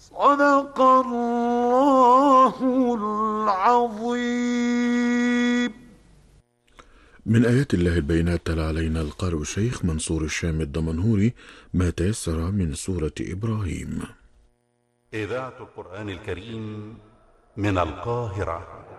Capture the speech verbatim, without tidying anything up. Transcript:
صدق الله العظيم. من آيات الله البينات تلا علينا القارئ الشيخ منصور الشام الدمنهوري ما تيسر من سورة إبراهيم. إذاعة القرآن الكريم من القاهرة.